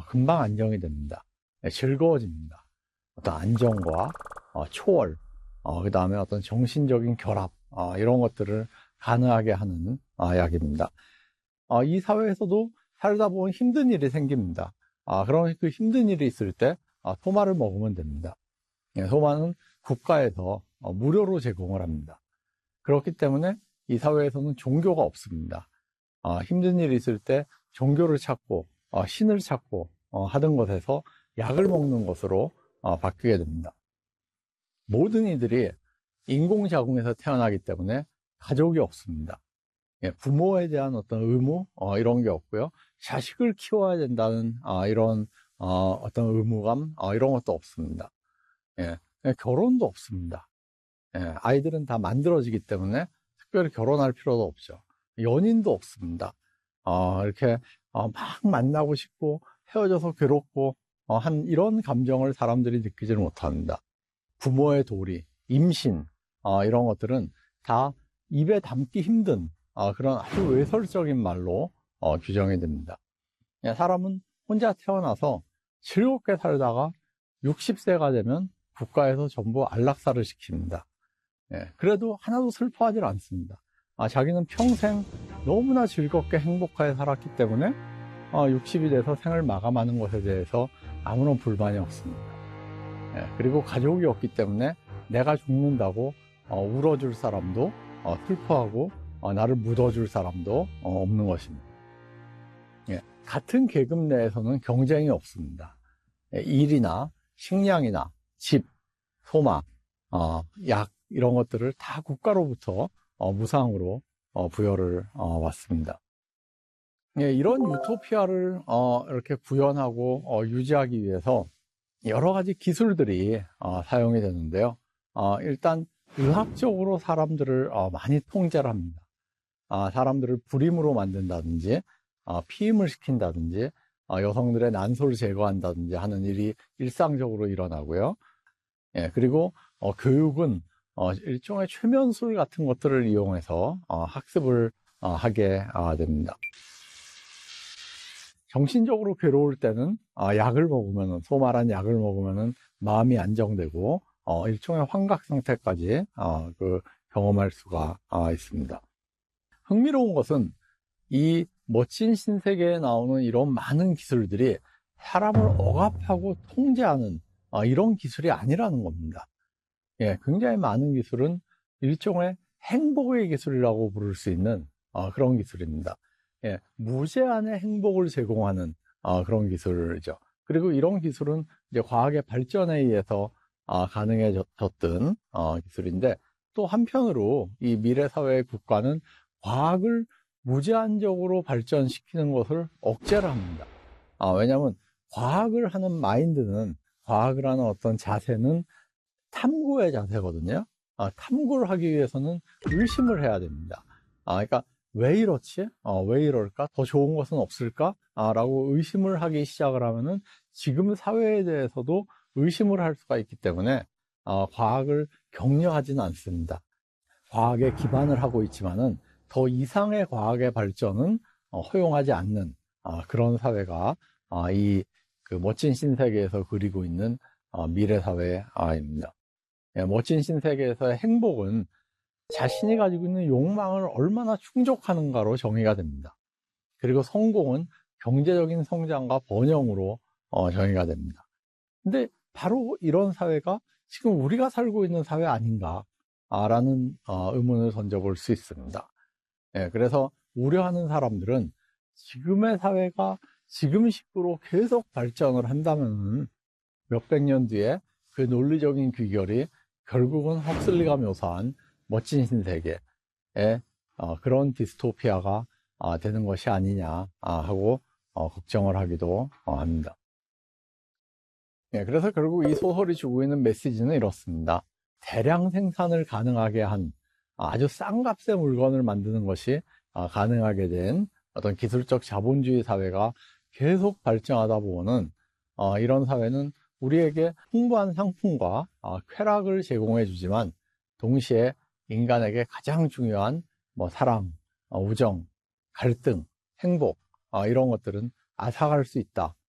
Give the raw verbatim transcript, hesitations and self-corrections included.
금방 안정이 됩니다. 즐거워집니다. 어떤 안정과 어, 초월, 어, 그 다음에 어떤 정신적인 결합, 어, 이런 것들을 가능하게 하는 어, 약입니다. 어, 이 사회에서도 살다 보면 힘든 일이 생깁니다. 아, 그럼 그 힘든 일이 있을 때 아, 소마를 먹으면 됩니다. 예, 소마는 국가에서 어, 무료로 제공을 합니다. 그렇기 때문에 이 사회에서는 종교가 없습니다. 어, 힘든 일이 있을 때 종교를 찾고 어, 신을 찾고 어, 하던 것에서 약을 먹는 것으로 어, 바뀌게 됩니다. 모든 이들이 인공자궁에서 태어나기 때문에 가족이 없습니다. 예, 부모에 대한 어떤 의무 어, 이런 게 없고요. 자식을 키워야 된다는 어, 이런 어, 어떤 의무감 어, 이런 것도 없습니다. 예, 결혼도 없습니다. 예, 아이들은 다 만들어지기 때문에 특별히 결혼할 필요도 없죠. 연인도 없습니다. 어, 이렇게 어, 막 만나고 싶고 헤어져서 괴롭고 어, 한 이런 감정을 사람들이 느끼지를 못합니다. 부모의 도리, 임신 어, 이런 것들은 다 입에 담기 힘든 어, 그런 아주 외설적인 말로 어, 규정이 됩니다. 예, 사람은 혼자 태어나서 즐겁게 살다가 육십 세가 되면 국가에서 전부 안락사를 시킵니다. 예, 그래도 하나도 슬퍼하지 않습니다. 아, 자기는 평생 너무나 즐겁게 행복하게 살았기 때문에 어, 육십이 돼서 생을 마감하는 것에 대해서 아무런 불만이 없습니다. 예, 그리고 가족이 없기 때문에 내가 죽는다고 어, 울어줄 사람도 어, 슬퍼하고 어, 나를 묻어줄 사람도 어, 없는 것입니다. 예, 같은 계급 내에서는 경쟁이 없습니다. 예, 일이나 식량이나 집, 소마, 어, 약 이런 것들을 다 국가로부터 어, 무상으로 어, 부여를 어, 받습니다. 예, 이런 유토피아를 어, 이렇게 구현하고 어, 유지하기 위해서 여러 가지 기술들이 어, 사용이 되는데요. 어, 일단 의학적으로 사람들을 어, 많이 통제를 합니다. 아, 사람들을 불임으로 만든다든지 어, 피임을 시킨다든지 어, 여성들의 난소를 제거한다든지 하는 일이 일상적으로 일어나고요. 예, 그리고 어, 교육은 어, 일종의 최면술 같은 것들을 이용해서 어, 학습을 어, 하게 어, 됩니다. 정신적으로 괴로울 때는 어, 약을 먹으면, 소마란 약을 먹으면 마음이 안정되고 어, 일종의 환각 상태까지 어, 그 경험할 수가 어, 있습니다. 흥미로운 것은 이 멋진 신세계에 나오는 이런 많은 기술들이 사람을 억압하고 통제하는 어, 이런 기술이 아니라는 겁니다. 예, 굉장히 많은 기술은 일종의 행복의 기술이라고 부를 수 있는 어, 그런 기술입니다. 예, 무제한의 행복을 제공하는 어, 그런 기술이죠. 그리고 이런 기술은 이제 과학의 발전에 의해서 어, 가능해졌던 어, 기술인데, 또 한편으로 이 미래 사회의 국가는 과학을 무제한적으로 발전시키는 것을 억제를 합니다. 아, 왜냐하면 과학을 하는 마인드는, 과학을 하는 어떤 자세는 탐구의 자세거든요. 아, 탐구를 하기 위해서는 의심을 해야 됩니다. 아, 그러니까 왜 이렇지? 어, 왜 이럴까? 더 좋은 것은 없을까? 아, 라고 의심을 하기 시작을 하면은 지금 사회에 대해서도 의심을 할 수가 있기 때문에 어, 과학을 격려하지는 않습니다. 과학에 기반을 하고 있지만은 더 이상의 과학의 발전은 어, 허용하지 않는 어, 그런 사회가 어, 이 그 멋진 신세계에서 그리고 있는 어, 미래 사회입니다. 예, 멋진 신세계에서의 행복은 자신이 가지고 있는 욕망을 얼마나 충족하는가로 정의가 됩니다. 그리고 성공은 경제적인 성장과 번영으로 어, 정의가 됩니다. 근데 바로 이런 사회가 지금 우리가 살고 있는 사회 아닌가라는 어, 의문을 던져볼 수 있습니다. 예, 그래서 우려하는 사람들은 지금의 사회가 지금 식으로 계속 발전을 한다면 몇백 년 뒤에 그 논리적인 귀결이 결국은 헉슬리가 묘사한 멋진 신세계의 어, 그런 디스토피아가 어, 되는 것이 아니냐 하고 어, 걱정을 하기도 어, 합니다. 예, 그래서 결국 이 소설이 주고 있는 메시지는 이렇습니다. 대량 생산을 가능하게 한 아주 싼 값의 물건을 만드는 것이 어, 가능하게 된 어떤 기술적 자본주의 사회가 계속 발전하다 보면은 어, 이런 사회는 우리에게 풍부한 상품과 어, 쾌락을 제공해 주지만 동시에 인간에게 가장 중요한 뭐 사랑, 어, 우정, 갈등, 행복 어, 이런 것들은 앗아갈 수 있다.